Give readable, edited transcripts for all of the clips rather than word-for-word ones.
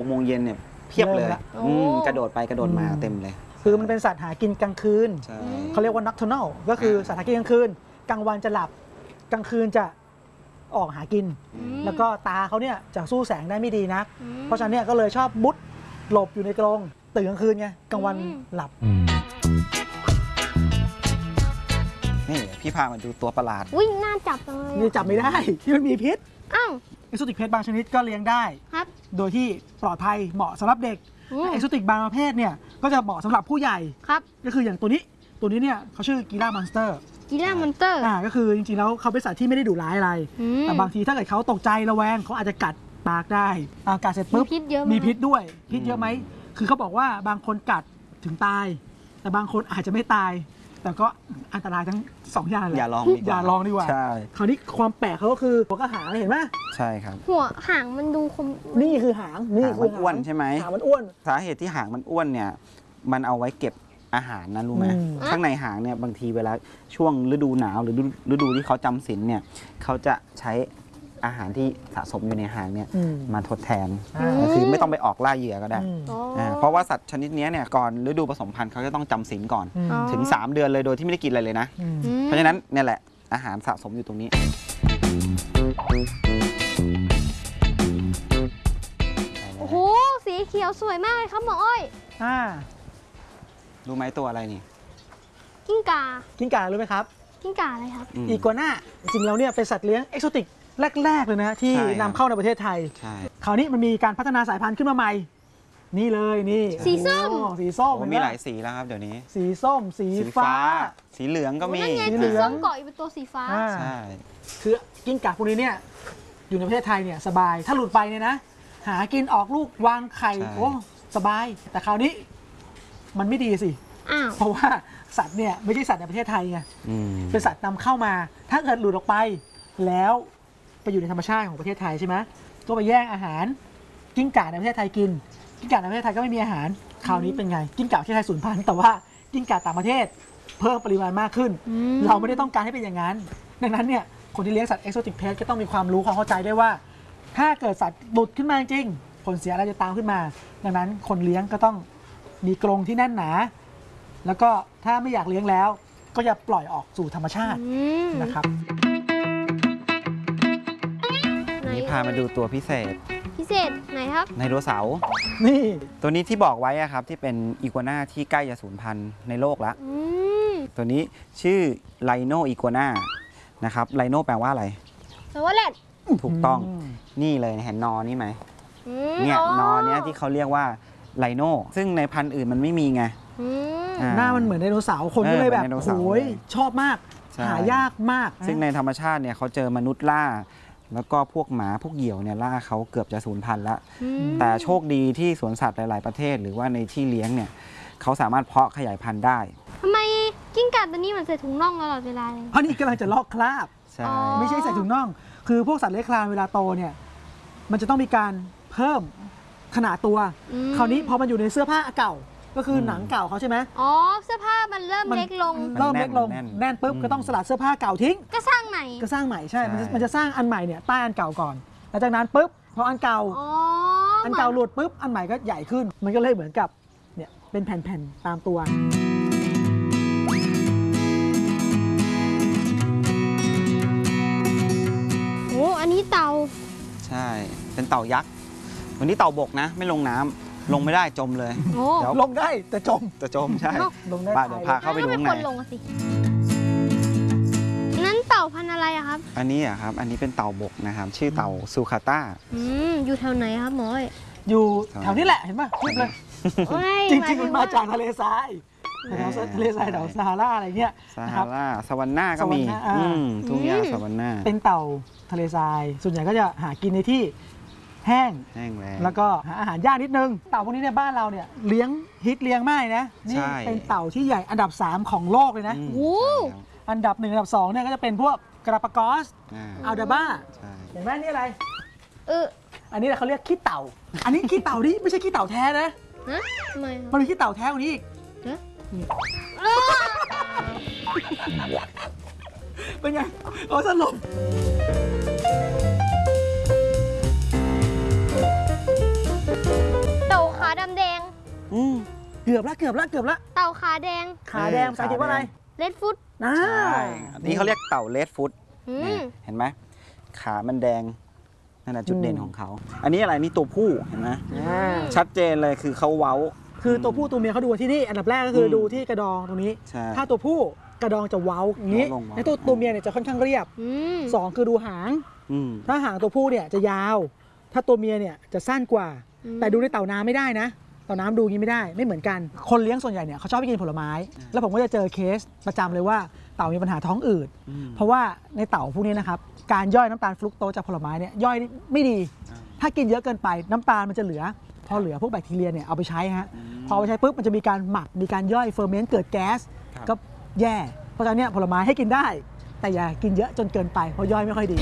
โมงเย็นเนี่ยเพียบเลยกระโดดไปกระโดดมาเต็มเลยคือมันเป็นสัตว์หากินกลางคืนเขาเรียกว่า nocturnal ก็คือสัตว์หากินกลางคืนกลางวันจะหลับกลางคืนจะออกหากินแล้วก็ตาเขาเนี่ยจะสู้แสงได้ไม่ดีนักเพราะฉะนั้นเนี่ยก็เลยชอบมุดหลบอยู่ในกรงตื่นกลางคืนไงกลางวันหลับนี่พี่พามาดูตัวประหลาดวิ่งน่าจับเลยนี่จับไม่ได้ที่มันมีพิษอ้าวเอ็กโซติกเพชบางชนิดก็เลี้ยงได้ครับโดยที่ปลอดภัยเหมาะสำหรับเด็กเอ็กโซติกบางประเภทเนี่ยก็จะเหมาะสำหรับผู้ใหญ่ครับก็คืออย่างตัวนี้เนี่ยเขาชื่อกีฬามอนสเตอร์ก็คือจริงๆแล้วเขาเป็นสัตว์ที่ไม่ได้ดุร้ายอะไรแต่บางทีถ้าเกิดเขาตกใจระแวงเขาอาจจะกัดปากได้กัดเสร็จปุ๊บมีพิษด้วยพิษเยอะไหมคือเขาบอกว่าบางคนกัดถึงตายแต่บางคนอาจจะไม่ตายแต่ก็อันตรายทั้ง2อย่างเลยอย่าลองดีกว่าใช่คราวนี้ความแปลกเขาก็คือหัวกระหางเห็นไหมใช่ครับหัวหางมันดูคมนี่คือหางนี่คืออ้วนใช่ไหมหางมันอ้วนสาเหตุที่หางมันอ้วนเนี่ยมันเอาไว้เก็บอาหารนะรู้ไหมข้างในหางเนี่ยบางทีเวลาช่วงฤดูหนาวหรือฤดูที่เขาจำศีลเนี่ยเขาจะใช้อาหารที่สะสมอยู่ในหางเนี่ยมาทดแทนคือไม่ต้องไปออกล่าเหยื่อก็ได้เพราะว่าสัตว์ชนิดนี้เนี่ยก่อนฤดูผสมพันธุ์เขาจะต้องจำศีลก่อนถึง3 เดือนเลยโดยที่ไม่ได้กินอะไรเลยนะเพราะฉะนั้นเนี่ยแหละอาหารสะสมอยู่ตรงนี้โอ้โหสีเขียวสวยมากเลยครับหมออ้อยรู้ไหมตัวอะไรนี่กิ้งก่ารู้ไหมครับกิ้งก่าอะไรครับอีกัวน่าจริงๆแล้วเนี่ยเป็นสัตว์เลี้ยงเอ็กโซติกแรกๆเลยนะที่นำเข้าในประเทศไทยคราวนี้มันมีการพัฒนาสายพันธุ์ขึ้นมาใหม่นี่เลยนี่สีส้มมีหลายสีแล้วครับเดี๋ยวนี้สีส้มสีฟ้าสีเหลืองก็มีสีเหลืองเกาะอยู่เป็นตัวสีฟ้าใช่คือกิ้งก่าพวกนี้เนี่ยอยู่ในประเทศไทยเนี่ยสบายถ้าหลุดไปเนี่ยนะหากินออกลูกวางไข่โอ้สบายแต่คราวนี้มันไม่ดีสิเพราะว่าสัตว์เนี่ยไม่ใช่สัตว์ในประเทศไทยไงเป็นสัตว์นำเข้ามาถ้าเกิดหลุดออกไปแล้วไปอยู่ในธรรมชาติของประเทศไทยใช่ไหมก็ไปแย่งอาหารกิ้งก่าในประเทศไทยกินกิ้งก่าในประเทศไทยก็ไม่มีอาหารคราวนี้เป็นไงกิ้งก่าประเทศไทยสูญพันธุ์แต่ว่ากิ้งก่าต่างประเทศเพิ่มปริมาณมากขึ้นเราไม่ได้ต้องการให้เป็นอย่างนั้นดังนั้นเนี่ยคนที่เลี้ยงสัตว์เอ็กโซติกเพสก็ต้องมีความรู้ความเข้าใจได้ว่าถ้าเกิดสัตว์หลุดขึ้นมาจริงผลเสียอะไรจะตามขึ้นมาดังนั้นคนเลี้ยงก็ต้องมีกรงที่แน่นหนาแล้วก็ถ้าไม่อยากเลี้ยงแล้วก็อย่าปล่อยออกสู่ธรรมชาตินะครับนี่พามาดูตัวพิเศษไหนครับไดโนเสาร์นี่ตัวนี้ที่บอกไว้ครับที่เป็นอีกัวน่าที่ใกล้จะสูญพันธุ์ในโลกแล้วตัวนี้ชื่อไลโนอีกัวน่านะครับไลโนแปลว่าอะไรแปลว่าแรดถูกต้องนี่เลยเห็นนอนี่ไหมเนี่ยนอเนี้ยที่เขาเรียกว่าไลโนซึ่งในพันธุ์อื่นมันไม่มีไงหน้ามันเหมือนไดโนเสาร์คนก็เลยแบบโอ้ยชอบมากหายากมากซึ่งในธรรมชาติเนี่ยเขาเจอมนุษย์ล่าแล้วก็พวกหมาพวกเหยี่ยวเนี่ยล่าเขาเกือบจะสูญพันธุ์แล้วแต่โชคดีที่สวนสัตว์หลายๆประเทศหรือว่าในที่เลี้ยงเนี่ยเขาสามารถเพาะขยายพันธุ์ได้ทำไมกิ้งก่าตัวนี้มันใส่ถุงน่องตลอดเวลาเลยเพราะนี่กำลังจะลอกคราบไม่ใช่ใส่ถุงน่องคือพวกสัตว์เลื้อยคลานเวลาโตเนี่ยมันจะต้องมีการเพิ่มขนาดตัวคราวนี้พอมันอยู่ในเสื้อผ้าเก่าก็คือหนังเก่าเขาใช่ไหมเสื้อผ้ามันเริ่มเล็กลงแน่นปุ๊บก็ต้องสลัดเสื้อผ้าเก่าทิ้งก็สร้างใหม่ใช่มันจะสร้างอันใหม่เนี่ยใต้อันเก่าก่อนหลังจากนั้นปุ๊บพออันเก่าหลุดปุ๊บอันใหม่ก็ใหญ่ขึ้นมันก็เลยเหมือนกับเนี่ยเป็นแผ่นๆตามตัวโอ้อันนี้เต่าใช่เป็นเต่ายักษ์วันนี้เต่าบกนะไม่ลงน้ำลงไม่ได้จมเลยเดี๋ยวลงได้แต่จมใช่ลงได้เดี๋ยวพาเข้าไปดูข้างในนั้นเต่าพันธุ์อะไรอะครับอันนี้อะครับอันนี้เป็นเต่าบกนะครับชื่อเต่าซูคาต้าอยู่แถวไหนครับหมออยู่แถวนี้แหละเห็นป่ะพูดเลยจริงๆมันมาจากทะเลทรายทะเลทรายแถวซาฮาราอะไรเงี้ยซาฮาราสวรรค์หน้าก็มีทุ่งหญ้าสวรรค์หน้าเป็นเต่าทะเลทรายส่วนใหญ่ก็จะหากินในที่แห้งแล้วก็หาอาหารยากนิดนึงเต่าพวกนี้ในบ้านเราเนี่ยเลี้ยงมากนะนี่เป็นเต่าที่ใหญ่อันดับ3ของโลกเลยนะอันดับ1อันดับ2เนี่ยก็จะเป็นพวกกราปากอสอัลดาบ้าเห็นไหมนี่อะไรอันนี้เขาเรียกขี้เต่าอันนี้ขี้เต่านี่ไม่ใช่ขี้เต่าแท้นะทำไมมันมีขี้เต่าแท้กว่านี้อีกเป็นไงสรุปกือบละเต่าขาแดงขาแดงภาษาอังกฤษว่าอะไรเลดฟุตอ่าใช่นี่เขาเรียกเต่าเลดฟุตอืมเห็นไหมขามันแดงนั่นแหละจุดเด่นของเขา อันนี้อะไรนี่ตัวผู้เห็นไหมชัดเจนเลยคือเขาเว้าคือตัวผู้ตัวเมียเขาดูที่นี่อันดับแรกก็คือดูที่กระดองตรงนี้ใช่ถ้าตัวผู้กระดองจะเว้าอย่างนี้เว้าลงเว้าในตัวเมียเนี่ยจะค่อนข้างเรียบอืมสองคือดูหางอืมถ้าหางตัวผู้เนี่ยจะยาว ถ้าตัวเมียเนี่ยจะสั้นกว่า แต่ดูในเต่าน้ำไม่ได้นะ เต่าน้ำดูงี้ไม่ได้ไม่เหมือนกัน คนเลี้ยงส่วนใหญ่เนี่ยเขาชอบไปกินผลไม้ แล้วผมก็จะเจอเคสประจำเลยว่าเต่ามีปัญหาท้องอืด เพราะว่าในเต่าพวกนี้นะครับการย่อยน้ำตาลฟรุกโตสจากผลไม้เนี่ยย่อยไม่ดี ถ้ากินเยอะเกินไปน้ำตาลมันจะเหลือ พอเหลือพวกแบคทีเรียเนี่ยเอาไปใช้ฮะพอเอาไปใช้ปุ๊บมันจะมีการหมักมีการย่อยเฟอร์เมนต์เกิดแก๊สครับก็แย่เพราะฉะนั้นเนี่ยผลไม้ให้กินได้ แต่อย่ากินเยอะจนเกินไปเพราะย่อยไม่ค่อยดี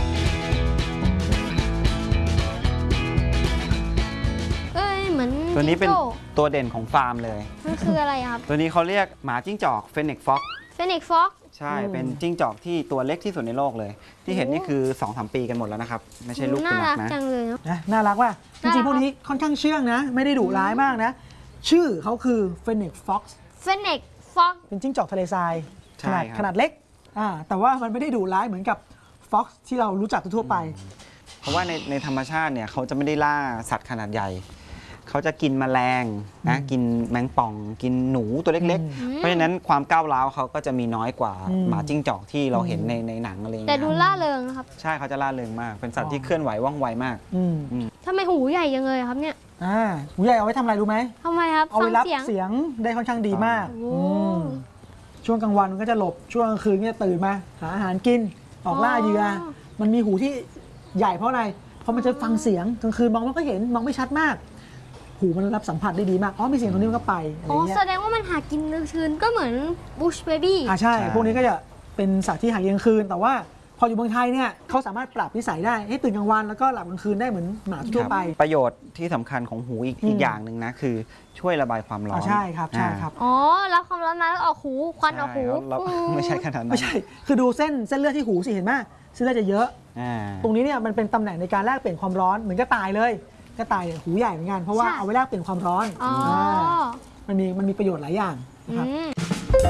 เอ้ยเหมือนตัวนี้เป็นจิงโจ้ตัวเด่นของฟาร์มเลยมันคืออะไรครับตัวนี้เขาเรียกหมาจิ้งจอกเฟนิกฟ็อกเฟนิกฟ็อกใช่ เป็นจิ้งจอกที่ตัวเล็กที่สุดในโลกเลย ที่เห็นนี่คือ 2-3 ปีกันหมดแล้วนะครับ ไม่ใช่ลูกน่าสุนัรัขกนะจังเลยเนอะนะน่ารักว่ะจน่ารักริงๆพวกนี้ค่อนข้างเชื่องนะ ไม่ได้ดุร้ายมากนะ ชื่อเขาคือ Fennec Fox เฟนิกฟ็อกเป็นจิ้งจอกทะเลทรายใช่ขนาดเล็กแต่ว่ามันไม่ได้ดุร้ายเหมือนกับ Fox ที่เรารู้จักทั่วๆไปเพราะว่าในธรรมชาติเนี่ยเขาจะไม่ได้ล่าสัตว์ขนาดใหญ่ เขาจะกินแมลงนะ กินแมงป่อง กินหนูตัวเล็กๆ เพราะฉะนั้นความก้าวร้าวเขาก็จะมีน้อยกว่าอืมหมาจิ้งจอกที่เราเห็นในหนังอะไรอย่างแต่เงี้ยดูล่าเริงนะครับใช่เขาจะล่าเริงมาก เป็นสัตว์ที่เคลื่อนไหวว่องไวมากอืมทำไมหูใหญ่จังเลยครับเนี่ยหูใหญ่เอาไว้ทำอะไรรู้ไหมทำไมครับเอาฟัไว้งรับเสียงเสียงได้ค่อนข้างดีมากโอ้อืมช่วงกลางวันมันก็จะหลบช่วงกลางคืนเนี่ยตื่นมาหาอาหารกินออกล่าเหยื่อมันมีหูที่ใหญ่เพราะอะไรเพราะมันจะฟังเสียงกลางคืนมองไม่ค่อยเห็นมองไม่ชัดมาก หูมันรับสัมผัสได้ดีมากมีเสียงตรงนี้มันก็ไปอะไรอ๋อเงี้ยแสดงว่ามันหากินกลางคืนก็เหมือนบูชเบบี้ใช่ใช่พวกนี้ก็จะเป็นสัตว์ที่หากินกลางคืน แต่ว่าพออยู่เมืองไทยเนี่ยเขาสามารถปรับนิสัยได้ให้ตื่นกลางวันแล้วก็หลับกลางคืนได้เหมือนหมาทั่วไปประโยชน์ที่สำคัญของหูอีกอย่างหนึ่งนะ คือช่วยระบายความร้อนใช่ครับใช่ครับอ๋อรับความร้อนมาแล้วออกหูควันออกหูใช่แล้วไม่ใช่ขนาดนั้นไม่ใช่คือดูเส้นเลือดที่หูสิเห็นไหมเส้นเลือดจะเยอะอ่าตรงนี้เนี่ยมันเป็นตำแหน่งในการแลกเปลี่ยนความร้อนเหมือนกระต่ายเลยกระต่ายเนี่ยหูใหญ่เหมือนกันเพราะว่าใช่เอาไว้แลกเปลี่ยนความร้อนอ๋อมันมีประโยชน์หลายอย่างนะครับอืม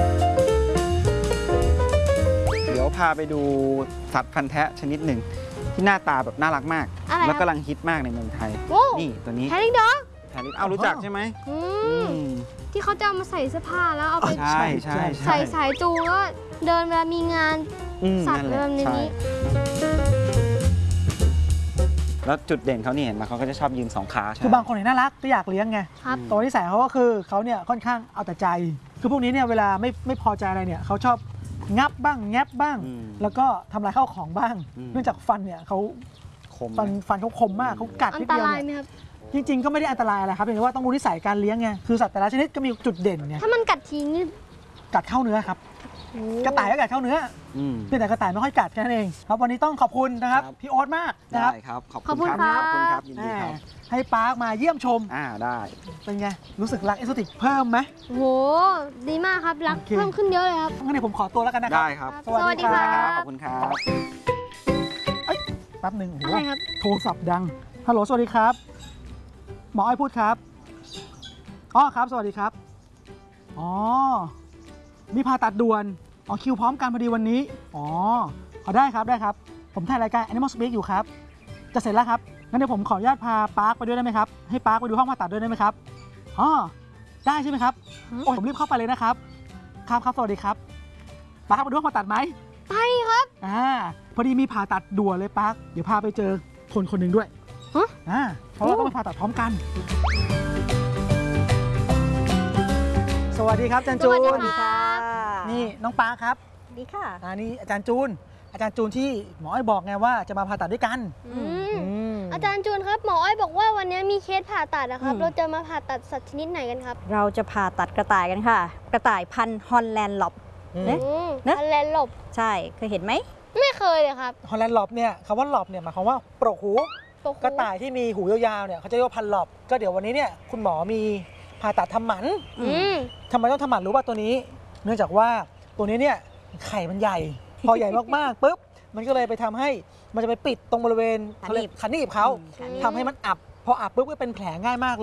เดี๋ยวพาไปดูสัตว์พันธุ์แท้ชนิดหนึ่งที่หน้าตาแบบน่ารักมากอะไรแล้วครับกำลังฮิตมากในเมืองไทยโอ้นี่ตัวนี้แฮร์รี่ด็อกแพริสเอารู้จักใช่ไหมอือืมมที่เขาจะเอามาใส่เสื้อผ้าแล้วเอาไปใช่ใช่ใส่สายจูงแล้วเดินเวลามีงานอืมสัตว์นั่นแหละแบบนี้ใช่แล้วจุดเด่นเขานี่เห็นไหมเขาก็จะชอบยืนสองขาใช่คือบางคนเห็นน่ารักก็อยากเลี้ยงไงครับตัวนิสัยเขาก็คือเขาเนี่ยค่อนข้างเอาแต่ใจ คือพวกนี้เนี่ยเวลาไม่พอใจอะไรเนี่ยเขาชอบงับบ้างแงบบ้าง แล้วก็ทำลายข้าวของบ้าง เนื่องจากฟันเนี่ยเขาคมฟันเขาคมมากเขากัดอันนิดตเดียวรายไหมเนี่ยครับจริงๆก็ไม่ได้อันตรายอะไรครับเพียงแต่ว่าต้องรู้นิสัยการเลี้ยงไงคือสัตว์แต่ละชนิดก็มีจุดเด่นไงถ้ามันกัดทีนี่กัดเข้าเนื้อครับโอ้กระต่ายก็กัดเข้าเนื้ออืมเพียงแต่กระต่ายไม่ค่อยกัดแค่นั้นเองครับวันนี้ต้องขอบคุณนะครับครับพี่โอ๊ตมากนะครับได้ครับ ขอบขอบคุคุณ ณครับครับขอบคุณครับยินดีครับให้ปาร์คมาเยี่ยมชมได้เป็นไงรู้สึกรักเอ็กโซติกเพิ่มไหมโห ดีมากครับ รักโอเคเพิ่มขึ้นเยอะเลยครับงั้นเดี๋ยวผมขอตัวแล้วกันนะครัได้ครับสวัสดีครับขอบคุณครับแป๊บหนึ่งโอ้โหอะไรครับโทรศัพท์ดังฮัลโหลสวัสดีครับ หมออ้อยพูดครับอ๋อครับสวัสดีครับอ๋อมีผ่าตัดด่วนอ๋อคิวพร้อมกันพอดีวันนี้อ๋อได้ครับได้ครับ ผมถ่ายรายการ Animal Speak อยู่ครับจะเสร็จแล้วครับงั้นเดี๋ยวผมขออนุญาตพาปาร์คไปด้วยได้ไหมครับให้ปาร์คไปดูห้องผ่าตัดด้วยได้ไหมครับอ๋อได้ใช่ไหมครับโอ้ยผมรีบเข้าไปเลยนะครับครับสวัสดีครับปาร์คไปดูห้องผ่าตัดไหมไปครับพอดีมีผ่าตัดด่วนเลยปาร์คเดี๋ยวพาไปเจอคนหนึ่งด้วยฮะเพราะว่าต้องไปผ่าตัดพร้อมกัน สวัสดีครับอาจารย์จูสนวัสดีครับนี่น้องปาร์คครับดีค่ะนี่อาจารย์จูนที่หมออ้อยบอกไงว่าจะมาผ่าตัดด้วยกันอืมอืมอาจารย์จูนครับ หมออ้อยบอกว่าวันนี้มีเคสผ่าตัดนะครับอืมเราจะมาผ่าตัดสัตว์ชนิดไหนกันครับเราจะผ่าตัดกระต่ายกันค่ะ กระต่ายพันธุ์ฮอลแลนด์ล็อบ เอ๊ะ นะพันแลนด์หลบใช่ เคยเห็นไหมไม่เคยเลยครับฮอลแลนด์ล็อบเนี่ยคำว่าล็อบเนี่ยหมายความว่าโปรกหูตกหูกระต่ายที่มีหูยาวๆเนี่ยเขาจะเรียกว่าพันล็อบ ก็เดี๋ยววันนี้เนี่ยคุณหมอมีผ่าตัดทำหมันอืมทำไมต้องทำหมันรู้ป่ะตัวนี้ เนื่องจากว่าตัวนี้เนี่ยไข่มันใหญ่ พอใหญ่มากๆปุ๊บมันก็เลยไปทำให้มันจะไปปิดตรงบริเวณขาหนีบขาหนีบเขาขาหนีบทำให้มันอับ พออับปุ๊บก็เป็นแผลง่ายมาก